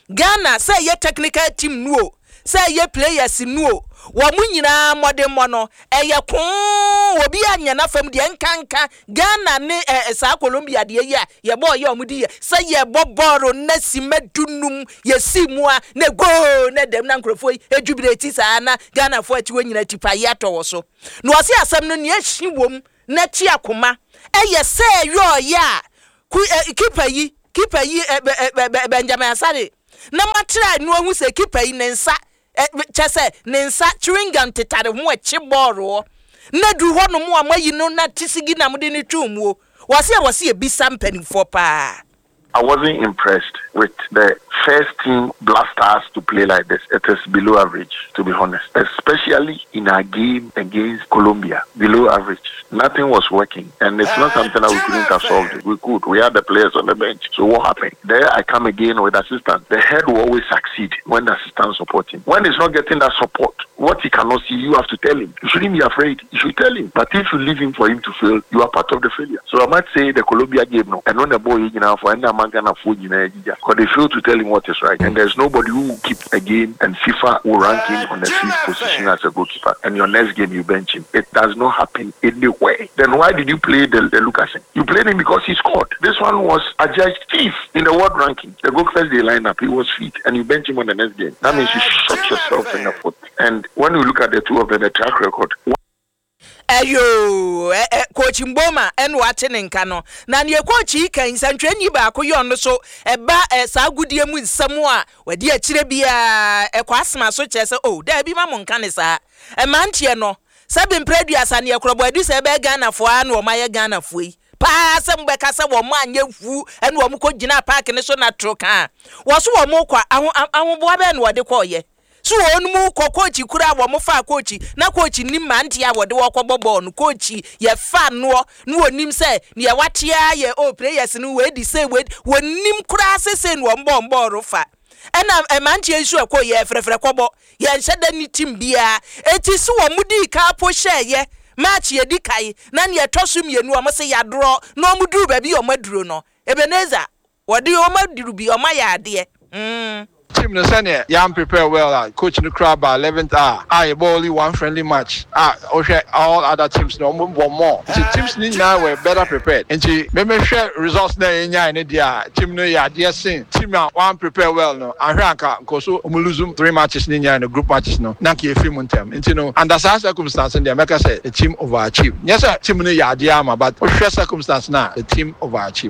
Ghana say ye technical team no say ye players no wo mu nyina modern mono eye kon obi anya na fam de nkanka Ghana ne sa Colombia de ye ye boy ye omudi ye say ye boboro na simadunum ye simua na go na dem na nkrofo ejubileti sa na Ghana fo ati wonyina tipa ye to so no ose asem no ne ahyi wom na ti akoma eye say yo ya keeper yi keeper yi Benjamin Asare na matra no hu say keeper yi ne nsa chese ne nsa chewing-gum tetare ho echi boro na du ho no mo amayi no na tisigi na mode ne twumu wase wase ebisa mpanifo pa. I wasn't impressed with the first team Blasters to play like this. It is below average, to be honest. Especially in our game against Colombia. Below average. Nothing was working. And it's not something that we couldn't have solved. We could. We had the players on the bench. So what happened? There I come again with assistance. The head will always succeed when the assistant support him. When he's not getting that support, what he cannot see, you have to tell him. You shouldn't be afraid. You should tell him. But if you leave him for him to fail, you are part of the failure. So I might say the Colombia game now. And when the boy, you know, for any man can afford, you know, because they fail to tell him what is right. And there's nobody who will keep a game and FIFA will rank him on the fifth position as a goalkeeper. And your next game, you bench him. It does not happen anywhere. Then why did you play the, the Lukasen? You played him because he scored. This one was a judge fifth in the world ranking. The goalkeepers they line up, he was fit, and you bench him on the next game. That means you shot yourself in the foot. And when you look at the two of them, the track record. Ayo eh, coach Mboma en watching nka no na ne coach kan santweni ba koyo no so e ba e sa gudie mu nsamo a wadi akire bia e kwasema so chese oh da bi ma mo nka ne sa e mantie no sabi mpreduasa ne ekrobo adu se be Ghana fo a na o maye Ghana fo yi pa se mbe ka se wo ma anya fu ene wo ko gina park ne so na troka wo so wo mo kwa ahobo abe ne wode koye so onmu ko coach kura wo mo fa coach na coach nim manti ya wode wo kwobbo no coach ye fa no no onim se ne watia ye o players no we di say we wonim kura sese no mbo mbo ro fa ena manti esu ko ye frefre kwobbo ye nheda ni team bia eti so wo mudi ka po hye ye match ye di kai na ne etosum ye no mo se ya dro no mudu ba bi o maduro no Ebeneza wode o maduru bi o ma ya ade mm team no senior yam prepare well uh, coach no crab by eleventh hour I only one friendly match ah uh, all other teams no one more the teams ni now were better prepared and me me share results na enya ne dia team no ya dia sin team one prepare well no ahranka because so lose three matches ni nya no group matches no na ke film untem and you know under such circumstances they make us say the team overachieve yes sir team no ya dia ma but for circumstances na the team overachieve.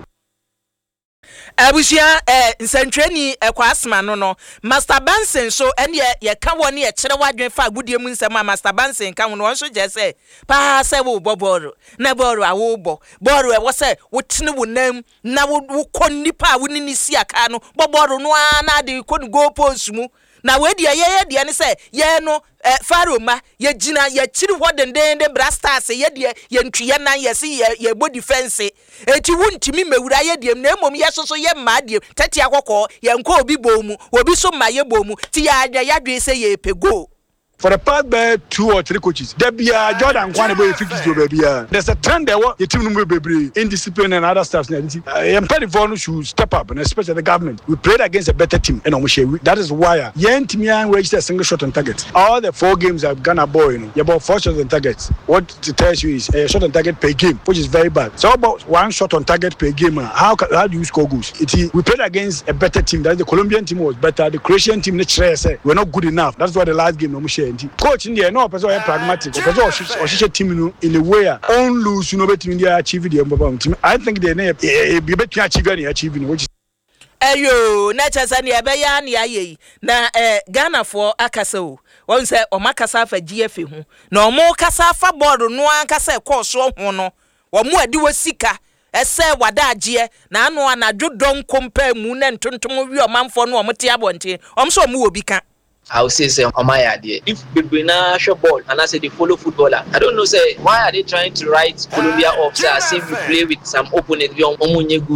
Abusia eh nsantweni ekwasma no no Master Benson so ene ye ka woni e kire wadwen fa agudie mu nsema Master Benson ka wono won so je se pa se wo boboro na boro awo bo boro e wo se wo tene wo nam na wo konnipa wo ni si aka no boboro no na de kon go post mu na we dia ye ye dia ne se ye no eh faroma ye gina ye chiri hodenden de Blasters ye dia ye ntue na ye se ye ye body defense eti wuntimi mewura ye dia na emom ye soso ye ma dia tete akoko ye nko obi bomu obi so ma ye bomu ti ya ya yadwe se ye pego. For the past uh, two or three coaches, there be a Jordan Kwane boy fix to baby. There's a trend there. What the team will be indiscipline and other stuff. I'm pretty for should step up, and especially the government. We played against a better team, and that is why Yen Timian registered a single shot on target. All the four games I've Ghana boy, you know, you about four shots on targets. What it tells you is a shot on target per game, which is very bad. So about one shot on target per game. How how do you score goals? It, we played against a better team. That the Colombian team was better. The Croatian team, the were not good enough. That's why the last game no share. Coach in there, no person are pragmatic. Person or she team in a way on lose, you know, better in the achieve the team. I think they may be better achieve any achieving which is. Ayo, na chasani abeya ni aye na eh Ghana for akaso. Won say o makasa fa G F hu. Na o mo kasa fa board no ankasa course ho no. Wo mo adi wasika ese wadaagye na anu anadwo don compare mu na ntontom wi o manfo no o mte abonte. O mso mo obi ka. I would say, say on my idea. If Bebrina show ball and I say they follow footballer, I don't know say why are they trying to write Colombia off? Say as if we play with some opponent we are omunye good.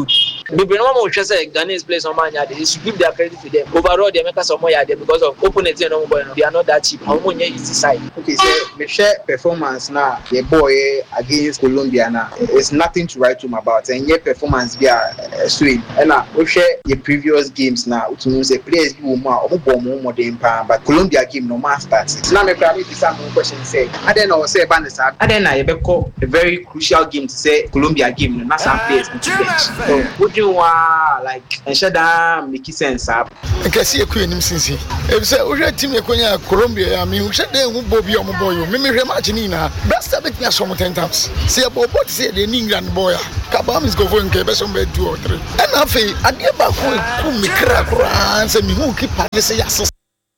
Bibi no mo hwe say Ghanaians players on man they should give their credit to them. Overall they make us some more there because of opponents no boy no they are not that cheap. How much easy side. Okay, so me share performance now the boy against Colombia now. It's nothing to write home about and your performance be a swing. And now we share the previous games now to know say players be more or more more than pound but Colombia game no man starts. Now me probably be some question say I don't know say ban this I then I be call a very crucial game to say Colombia game no not some players to bench. So would you want like and shut down make sense up. I can see a queen him since if say we team e konya Colombia I mean we shut them who bobi o boy me me match ni na best of it na some ten times. See about what say the England boy Kabam is go for nke be some be two or three. And afi ade ba ko ku mi kra kra say me who keep pass say yes.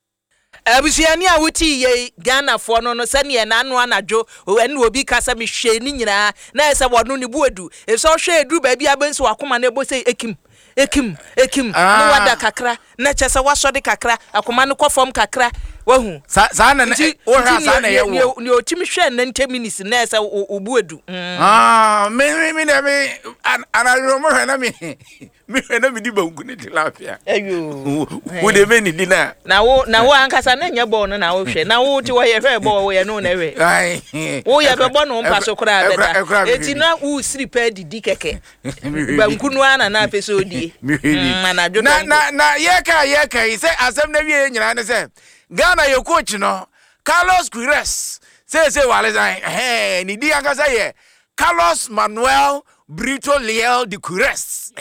Abusiani a wuti ye Ghana fo no no sane ye nanu anadwo ene obi kasa me hwe ni nyina na ese wono ni buedu e so hwe edu ba bia benso akoma na ebo say ekim ekim ekim no wada kakra na chese wasode kakra akoma no kofom kakra wahu sa sa na o ha sa na ye wo ni otimi hwe na ten minutes na ese obuedu ah me me me na me ana mo hwe na me me hwe na me di banku ni tilapia ayo wo de me ni di na na wo na wo ankasa na nya ball no na wo hwe na wo ti wo ye hwe ball wo ye no na hwe ai wo ye be ball no mpa so kra beta eti na wo siri pa didi keke banku no ana na peso di na na na ye ka ye ka say asem na wie nyina ne say Ghana your coach no Carlos Queiroz say say wale eh ni di ankasa ye Carlos Manuel Brito Leal de Queiroz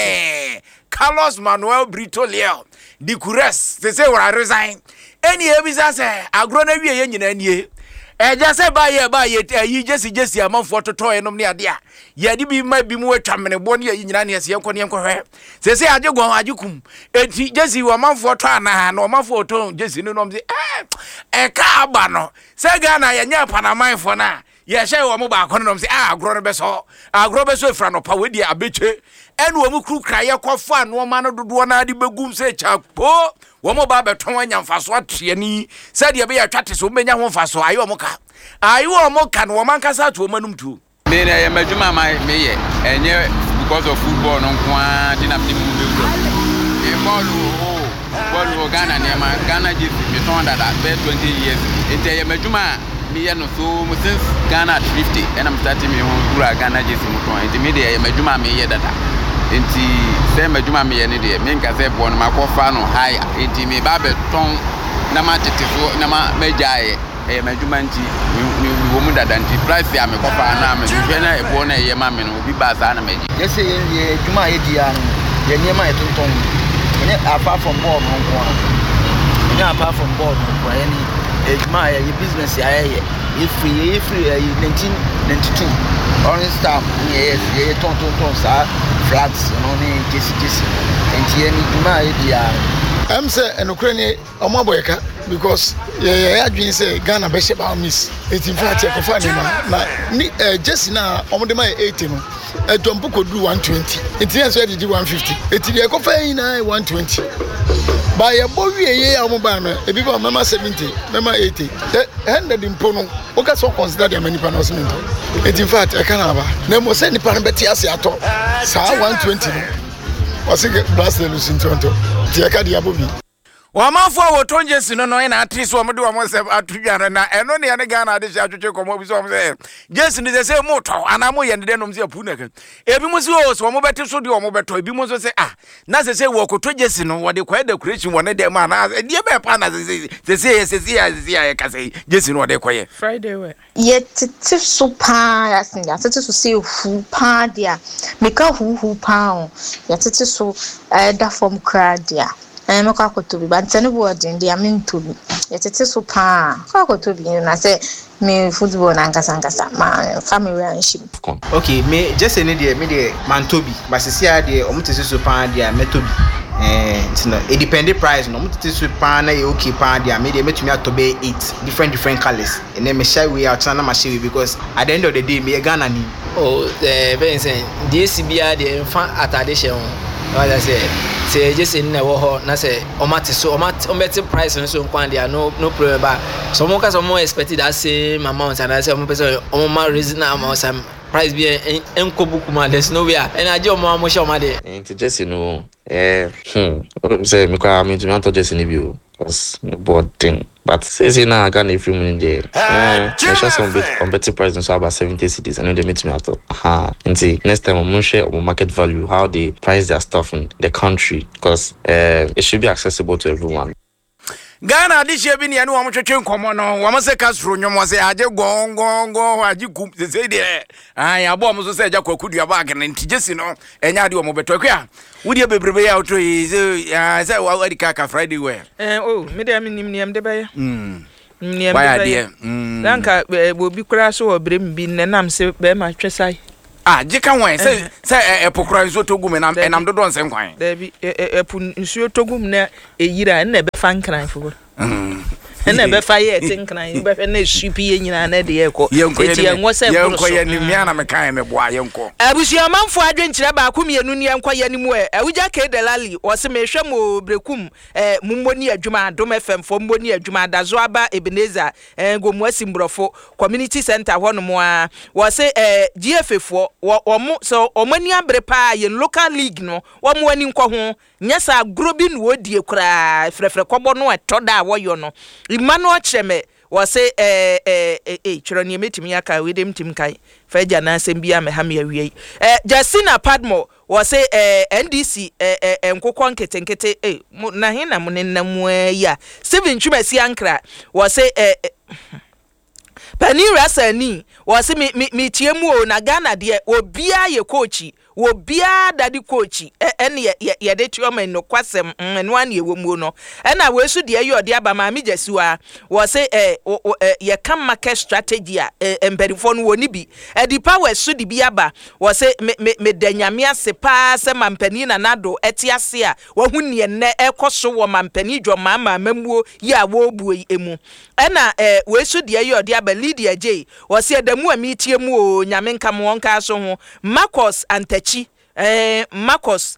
eh Carlos Manuel Brito Leal de Queiroz say say wala resign any ebisa say agro na wie ye nyina nie e ja say ba ye ba ye yi jesi jesi amanfo totoye nom ne ade a ye di bi ma bi mu atwamene bo ne yi nyina ne se yenko ne yenko hwe se se age gon age kum enti jesi wo amanfo to ana na amanfo to jesi no nom se eh e ka aba no se Ghana ye nya panamanfo na ye hye wo mo ba kono nom se ah agro no be so agro be so efra no pa wedi abeche enu wo mu kru kraye kofa no ma no dodo na ade begum se chapo wo mo ba beton anyamfaso atrie ni se de be ya twate so menya ho faso ayo mo ka ayo mo ka no man kasa to manum tu me na ye madwuma mai me ye enye because of football no kwa dinam di mu be e bolu bolu Ghana ne ma Ghana ji me ton dada be twenty years ente ye madwuma me ye no so since Ghana at fifty and I'm starting me home kura Ghana ji mu ton ente me de ye madwuma me ye dada enti se madwuma me ye ne de me nka se bo no makofa no high enti me ba be ton na ma tetefo na ma mejae e madwuma nti ni wo mu dada nti price ya me kofa na me hwe na e bo na ye ma me no obi ba sa na meji yes ye dwuma ye dia no ye niema e tonton ne apart from ball no kwa ne apart from ball no kwa ye ni e dwuma ye business ya ye ye free ye free ye nineteen ninety-two orange star ye ye tonton ton sa flats no ni jesi jesi enti ye ni dwuma ye dia I'm say en Ukraine omaboyeka because ye ye adwin say Ghana be sheba miss eighteen flat e ko fa ni ma na ni jesi na omde ma eighty no e jump ko do one twenty enti so dey one fifty enti dey ko fa yin na one twenty ba ye bo wie ye amoba no e bi ba mama seventy mama eighty one hundred impo no o ka so consider the many panels enti flat e kana ba na mo say ni pan beti ase ato sa one twenty no wasi blast the losing tonto tiaka dia bobi wa manfo wo tonjesi no no na atris wo mede wo mo se atudware na eno ne ne Ghana de sha twetwe komo bi so mo se jesi ne se mo to ana mo ye ne de no mo se apu na kan ebi mo se o so mo beti so de wo mo beto ebi mo so se ah na se se wo ko tonjesi no wo de kwa decoration wo ne de ma na e de be pa na se se se se se ya se ya ka se jesi no wo de kwa ye Friday we ye tete so pa ya sin ya tete so se hu pa dia me ka hu hu pa o ya tete so eh da form crowd dia eh me ka ko to bi ba ntene bo din dia me to bi ye tete so pa ka ko to bi na se me football na ngasa ngasa ma family anship okay me just any dia me dia man to bi ba se sia dia o mutese so pa dia me to bi eh ntino it depend price no mutese so pa na ye okay pa dia me dia metumi ato be eight different different colors and then me share we out na ma share because at the end of the day me Ghana ni oh eh ben say D C B A dia fa atade she ho what I say say just in na wo ho na say o mate so o mate o mate price no so nkwan dia no no problem ba so mo ka so mo expect that same amount and I say mo person o ma reason amount some price be enko bukuma there's no way and I just mo mo show ma de nti Jesse no eh hmm say me kwa me to me to Jesse ni bi o cause boarding but say say na ga na free money there eh I share some bit on better price so about seventy cedis and they meet me after aha nti next time we share on market value how they price their stuff in the country because uh, it should be accessible to everyone. Ghana this year been yanu amchweche nkomo no wamase kasro nyomo se aje gongongo aje kum se se de ai abo mo so se aja kwakudu abag na ntijesi no enya de omo beto akwa wudi bebrebe ya auto yi se wadi kaka Friday we eh oh me de am nim nim de baye mm nim de baye mm danka obi kura so obrem bi nenam se be ma twesai ah jika wan se se epokura nso togum na enam dodo nsem kwan da bi epu nsuo togum na eyira na be fan kran fo mm na be fa ye tin kran be na supi nyina na de yeko eti enwo se bro so yenko ye na me kan me boa yenko abusia manfo adwenkyere ba ko mienu ne yenko ye nimu e awuja ke delali wo se me hwe mo brekum eh mummoni adwuma adom fm fo mummoni adwuma dazo aba ebeneza eh gomu asimbrofo community center ho no mo a wo se eh G F fo wo mo so omani abre pa ye local league no wo mo ani nkɔ ho nyasa grobi no odie kura frefre kɔbɔ no etoda wo yo no Emmanuel Cheme was say eh eh eh chiro ni metimi aka we dem tim kai fa gya na asem bia me ha me awie eh Justina Padmo was say eh N D C eh eh nkokɔ nketenkete eh na he na mo ne nam ya Steven Chumasi Ankra was say eh Pani Rasani was say me me tiemu o na Ghana de obia ye coachi wo bia dadi coachi ene ye ye de tuoma no kwasem eno an ye womu no ena we su de ye ode aba ma me jesiwa wo say eh ye kan market strategy a emperifo no woni bi e di power su di bi aba wo say me me danyame ase pa se mampani na nado eti ase a wo hu ne ne ekoso wo mampani dwoma ma mamuo ye a wo buo emu ena eh we su de ye ode aba Lydia J wo say damu amitie mu o nyame nka mo nka so ho Marcos ante eh Marcos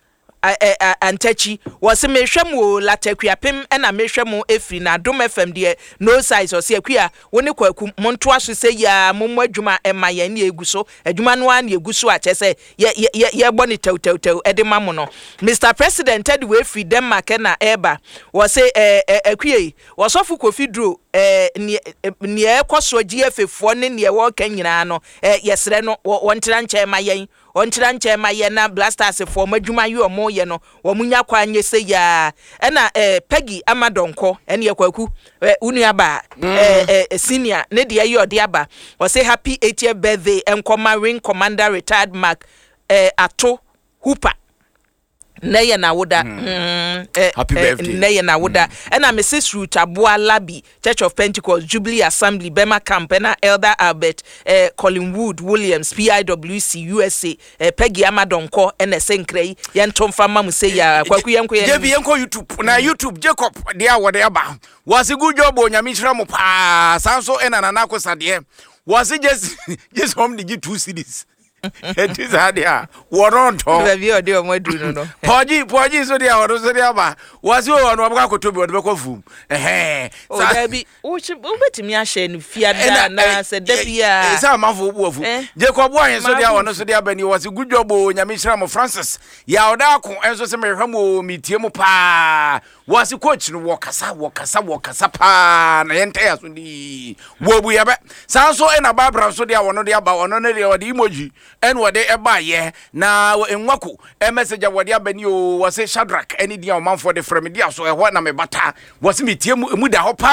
Antechi was me hwemu latakwiapem na me hwemu efri na Dom F M de no size ose akua woni kwaku monto aso se ya mommo adwuma ema ya ne eguso adwuma no an eguso a chese ye ye ye boni tawtawtaw ede mamo no Mister President ed we free Denmark na eba was eh akua wosofu Kofi Dro eh ne ne ekoso G F fo ne ne wo kan nyina no eh yesre no wontira nche ma yen ontira nche ma ye na Blasters fo madwuma yi omo ye no wo munya kwa nye se ya e na eh Peggy Amadonko ene ye kwaku unu aba eh senior ne de ye ode aba o say happy eightieth birthday enkoma ring commander retired Mark eh Ato Hooper Neye na woda mm, eh, happy birthday Neye na woda ena Missus Ruth Abua Labi Church of Pentecost Jubilee Assembly Bema Camp ena Elder Albert eh, Collingwood Williams P I W C U S A eh, Peggy Amadonko ena Senkrei yentomfa mamu se ya kwaku yenko yen Jebi yenko YouTube na YouTube Jacob dia wode aba wasi good job onyamishira mo pa sanso ena nanako sade wasi just just home the two cities it is hadia woronto be bi ode o madu no no poji poji so dia woro so dia ba wasi o wonu abaka kotobi wode beko fum eh o da bi o chi o betimi a share no fiada na se da bia e sa mafo obu ofu Jacob wa so dia wono so dia ba ni wasi good job o nyamishira mo Francis ya oda ko enso se mehwa mo mitie mo pa wasi coach no wokasa wokasa wokasa pa na yente ya so di wobu ya ba sanso e na babra so dia wono dia ba wono ne dia wode emoji en wode eba ye na enwaku e message wode abani o wase Shadrack eni dia o manfo de frem dia so e ho na me bata wase mitie mu da ho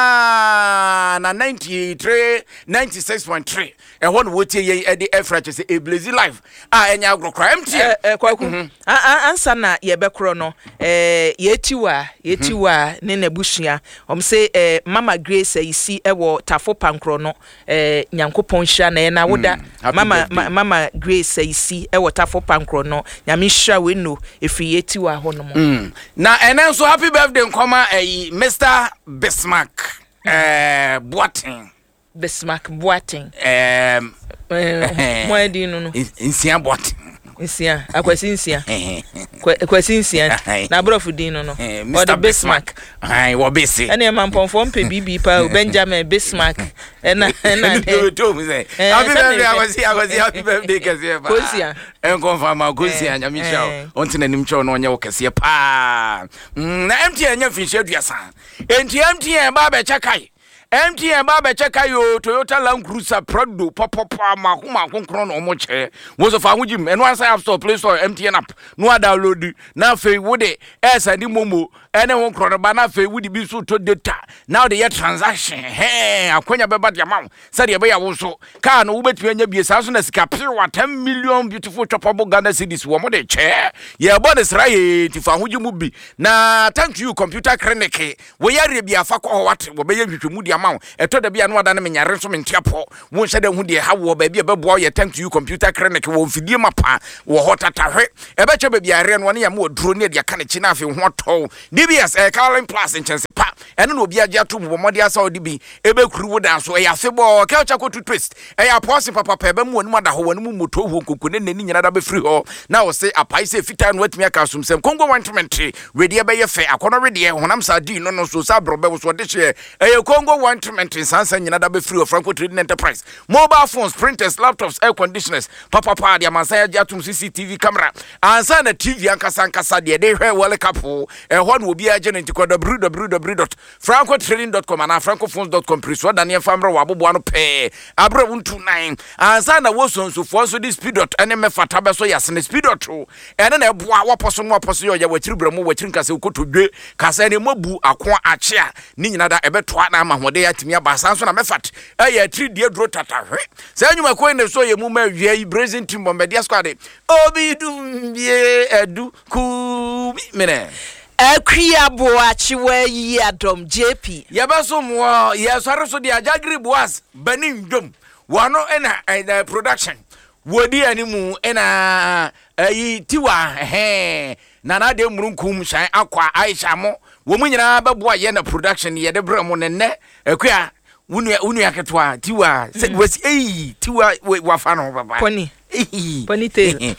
pa na ninety-three ninety-six point three e ho no wotie ye e de efrache se e blazy live a enya agrokra empty e kwaku ansa na ye bekro no eh yetiwa yetiwa ne na busua om se eh Mama Grace isi e wo Tafo Pankro no eh Nyankopon hia na na woda mama Mama Grace isi e wo Tafo Pankro no nyame hia we no efi yetiwa ho no mo na enen so happy birthday nkoma eh Mister Bismarck eh Boateng Bismarck Boateng eh mo edi no no insia Boateng nsia akwasi nsia kwasi nsia na brofo din no no or the Bismarck ai wo bisi ene man ponfo mpe bibi pa Benjamin Bismarck ena ena to me say happy birthday akwasi akwasi happy birthday kase pa kosia en confirm kosia nya misha onti na nimcho no onye wo kase pa na M T N nya finhye aduasa enti M T N ba be chekai M T N ba be cheka yo Toyota Land Cruiser Prado popopo ma ko ma konkro no mo che wo so fa hujim eno ansa App Store Play Store M T N app no download na fe wo de esa di momo ene won kro ba na fe wo di bi so to data now the transaction he akonya be ba de ma se de be ya wo so car no wo betumi anya bi sa so na sika pure wa ten million beautiful chopable Ghana cedis wo mo de che ye bo de sra ye ti fa hujim bi na thank you computer clinic wo yare bi afa ko wat wo be ye hwehwemu di ama eto da bia no ada na menyare so mentiapo wo hye de hu de ha wo ba bia bebo ye thank you computer clinic wo mfidie mapa wo hotatahwe ebe che ba bia re no ne ya mo duro ne de ka ne chi na afi ho to D B S eh Caroline Plusnchense pa ene no obi age ato mo mode asa odi bi ebe kuru wo dan so e ya febo culture ko toothpaste e ya pause papa pa ebe mu onu da ho wonu mu moto ho kokko ne nani nyina da be free ho na wo se apai se fita no atimi aka sumsem Congo ointment ready ebe ye fe akono ready honam sa di no no so sa brobe wo so de hye e Congo ointment sansa nyina da be free of Franco Trading Enterprise mobile phones printers laptops air conditioners papa pa dia masaya jatum C C T V camera ansa na T V ankasa ankasa de de hwe World Cup e ho no obi agent ko w w w dot franco trading dot com and francophones dot com priso daniel famra wa bobo ano pe abra one two nine ansa na wo sonso fo so di speed dot ene me fata be so yasne speed dot ene na eboa wo poso no poso yo ya wachiri bramu wachiri nkase ukotodwe kasa ne mobu akon ache a ni nyina da ebetoa na amahode ya timi abasa so na mefat eye three die dro tatahwe se anyuma ko ne so ye mu ma wie brazen team bombedia squad obi dum bie edu ku mene Akria boachi we yi adom J P yabaso mo yesare so dia jagri boas banin dom wano ena uh, production wodi animu ena ayi uh, tiwa he nana de murunkum shan akwa Aisha mo wo munyina beboa ye na production ye de bramo ne ne akua unu unu yaketwa tiwa wasi eh tiwa wafa no baba poni poni te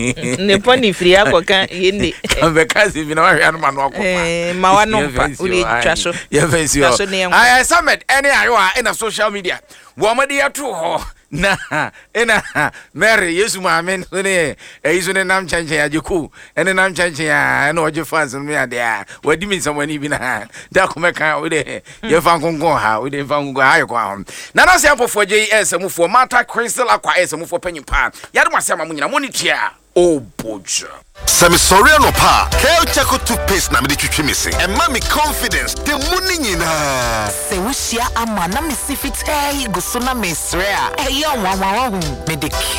ne poni free akoka yende because bi na wa hwa no ma no akopa eh ma wa no pa uri twaso ye fancy o I summit any ayo in social media wo ma de yato ho na ena Mary Yesu ma amen ne eyiso ne nam chanche ya jeku ene nam chanche ya na oje fans me ya dia wadi mi samani bi na da kuma kan we de ye fan kongon ha we de fan kongon ha kwa na na se afofo je esamufo mata crystal akwa esamufo panyimpa ya de masema munyina monitia o boja Sami sorry no pa culture ko toothpaste na me de twetwe me se e ma me confidence the money nyina se wushia ama na me sifit eh go so na me sre a e yo nwa nwa hu me de